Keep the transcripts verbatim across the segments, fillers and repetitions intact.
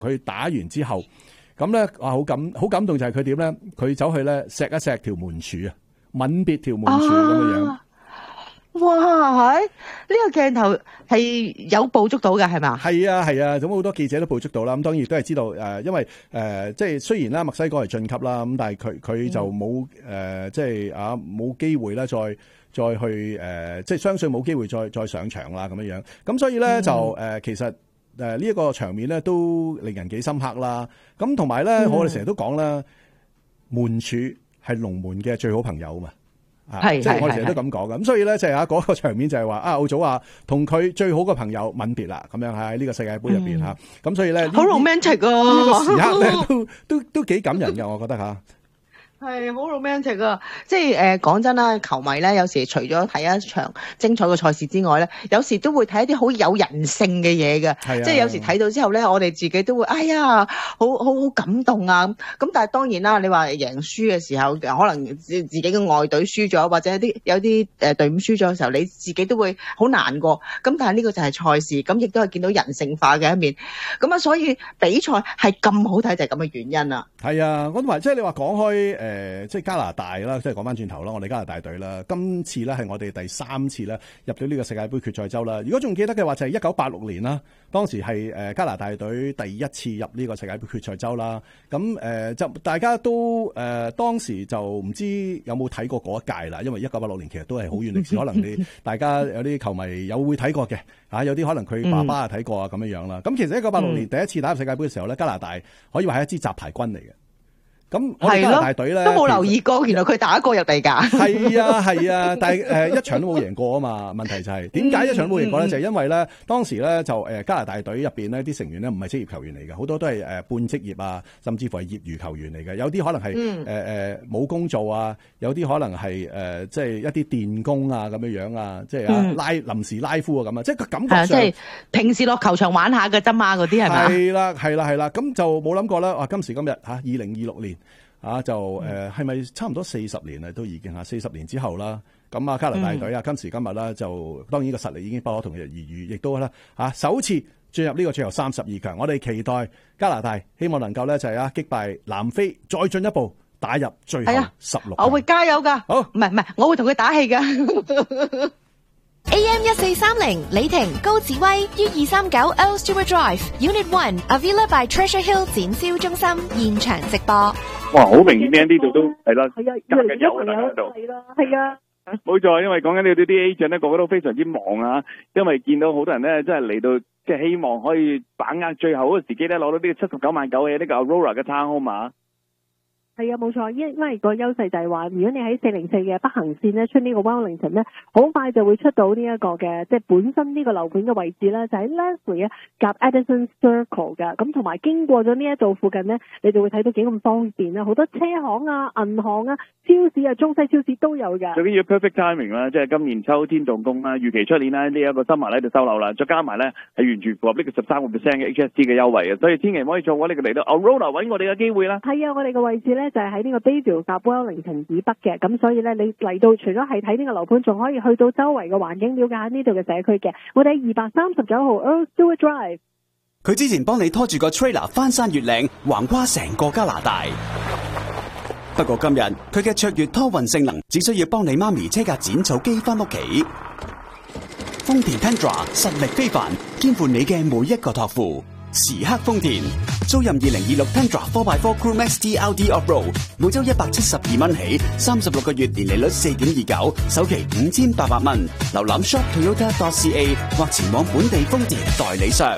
佢打完之後，咁咧啊好感好感動就係佢點咧？佢走去咧錫一錫條門柱啊，吻別條門柱咁樣樣。 哇！呢、這個鏡頭係有捕捉到嘅係嘛？ 係啊係啊，咁好多記者都捕捉到啦。咁當然都係知道誒，因為誒、呃、即係雖然啦墨西哥係晉級啦，咁但係佢佢就冇誒、呃、即係啊冇機會啦，再再去誒、呃、即係相信冇機會再再上場啦咁樣樣。咁所以咧、嗯、就誒、呃、其實誒呢一個場面咧都令人幾深刻啦。咁同埋咧，嗯、我哋成日都講啦，門柱係龍門嘅最好朋友嘛。係，即係我哋成日都咁講嘅，咁所以咧就係啊嗰個場面就係話啊奧祖亞同佢最好嘅朋友吻別啦，咁樣喺呢個世界盃入邊吓，咁、嗯、所以咧好 romantic 啊！ 呢個時刻咧都都都幾感人嘅，我覺得吓。 係好 romantic 啊！即係誒講真啦，球迷咧有時除咗睇一場精彩嘅賽事之外咧，有時都會睇一啲好有人性嘅嘢嘅。係啊，即係有時睇到之後咧，我哋自己都會哎呀，好好好感動啊！咁但係當然啦，你話贏輸嘅時候，可能自自己嘅外隊輸咗，或者有啲有啲誒隊伍輸咗嘅時候，你自己都會好難過。咁但係呢個就係賽事，咁亦都係見到人性化嘅一面。咁啊，所以比賽係咁好睇就係咁嘅原因啦。 係啊，咁同埋即係你話講開誒。誒，即係加拿大啦，即係講翻轉頭啦，我哋加拿大隊啦，今次咧係我哋第三次咧入到呢個世界盃決賽周啦。如果仲記得嘅話，就係一九八六年啦，當時係誒加拿大隊第一次入呢個世界盃決賽周啦。咁誒就大家都誒、呃、當時就唔知有冇睇過嗰一屆啦，因為一九八六年其實都係好遠歷史，可能你大家有啲球迷有會睇過嘅，啊有啲可能佢爸爸啊睇過啊咁樣樣啦。咁其實一九八六年第一次打入世界盃嘅時候咧，加拿大可以話係一支雜牌軍嚟嘅。咁我哋加拿大隊咧都冇留意過，原來佢打過入嚟㗎。 係啊係啊，但係誒、呃、一場都冇贏過啊嘛。問題就係點解一場都冇贏過咧？嗯嗯、就係因為咧當時咧就誒加拿大隊入邊呢啲成員咧唔係職業球員嚟嘅，好多都係誒半職業啊，甚至乎係業餘球員嚟嘅。有啲可能係誒誒冇工做啊，有啲可能係誒即係一啲電工啊咁樣樣啊，即係啊拉臨時拉夫啊咁啊，即係個感覺上即係平時落球場玩下嘅啫嘛，嗰啲係咪？ 係啦係啦係啦，咁就冇諗過啦。哇！今時今日嚇二零二六年。啊，就誒係咪差唔多四十年啊？都已經嚇四十年之後啦。咁啊，加拿大隊啊，今時今日啦，就當然個實力已經不可同日而語，亦都啦嚇首次進入呢個最後三十二強。我哋期待加拿大，希望能夠咧就係啊擊敗南非，再進一步打入最後十六強。 我會加油㗎。好，唔係唔係，我會同佢打氣㗎。 A M 一四三零李婷高志威於二三九 Earl Stewart Drive Unit One Avila by Treasure Hill 展銷中心現場直播。 哇，好明顯呢呢度都係啦， 係啊， 加緊油啊，大家度係啦，係啊， 冇錯，因為講緊呢啲啲 agent 咧，個個都非常之忙啊，因為見到好多人咧，真係嚟到即係希望可以把握最後嗰個時機咧，攞到呢個七十九萬九嘅呢個 Aurora 嘅 Townhome 啊。 係啊，冇錯，因為個優勢就係話，如果你喺四零四嘅北行線咧出呢個 Wellington 咧，好快就會出到呢一個嘅，即係本身呢個樓盤嘅位置咧，就喺 Leslie 啊夾 Addison Circle 㗎。咁同埋經過咗呢一度附近咧，你就會睇到幾咁方便啦，好多車行啊、銀行啊、超市啊、中西超市都有㗎。 最緊要 perfect timing 啦，即係今年秋天動工啦，預期出年咧呢一個 summer 喺度收樓啦，再加埋咧係完全符合呢個十三個 percent 嘅 H S T 嘅優惠嘅，所以千祈唔可以錯過呢個嚟到 Aurora 揾我哋嘅機會啦。 係啊，我哋嘅位置咧就係喺呢個 Bayview 夾 Wellington 以北嘅，咁所以咧你嚟到除咗係睇呢個樓盤，仲可以去到周圍嘅環境，了解下呢度嘅社區嘅。我哋喺二百三十九號 Earl Stewart Drive。 佢之前幫你拖住個 trailer 翻山越嶺，橫跨成個加拿大。不過今日佢嘅卓越拖運性能，只需要幫你媽咪車架剪草機翻屋企。豐田 Tundra 實力非凡，肩負你嘅每一個託付。時刻豐田，租任二零二六 Tundra 四 by 四 Crew Max T L D Off-Road， 每周一百七十二蚊起，三十六個月年利率四點二九，首期五千八百蚊。瀏覽 shop toyota dot c a 或前往本地豐田代理商。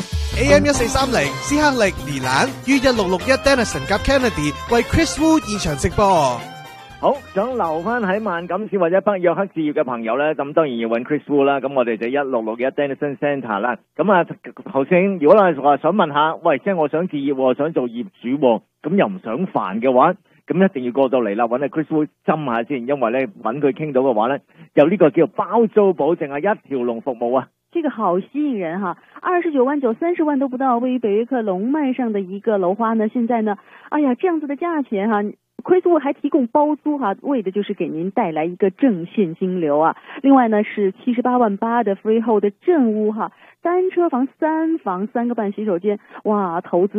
A M 一四三零斯克力連蘭於一六六一 Denison 夾 Kennedy 為 Chris Wu 現場直播。 好，想留翻喺萬錦市或者北約克置業嘅朋友咧，咁當然要揾 Chris Wu 啦。咁我哋就一六六一 Denison Centre 啦。咁啊，頭先如果我話想問下，喂，即係我想置業，想做業主，咁又唔想煩嘅話，咁一定要過到嚟啦，揾阿 Chris Wu 斟下先，因為咧揾佢傾到嘅話咧，有呢個叫包租保證啊，一條龍服務啊。 這個好吸引人哈！二十九萬九，三十萬都不到，位於北約克龍脈上的一個樓花呢，現在呢，哎呀，這樣子的價錢哈。Chris Wu 還提供包租哈，為的就是給您帶來一個正現金流啊。另外呢，是七十八萬八的 freehold 的正屋哈，單車房、三房、三個半洗手間，哇，投資。